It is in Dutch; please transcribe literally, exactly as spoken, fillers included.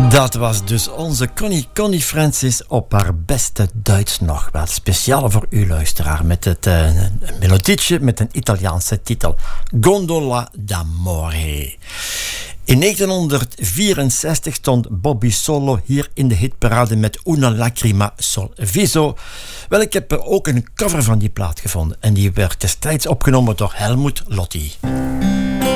Dat was dus onze Connie, Connie Francis op haar beste Duits nog wel. Speciaal voor u luisteraar met het uh, een melodietje met een Italiaanse titel. Gondola d'amore. In negentienhonderdvierenzestig stond Bobby Solo hier in de hitparade met Una lacrima sul viso. Wel, ik heb er ook een cover van die plaat gevonden en die werd destijds opgenomen door Helmut Lotti.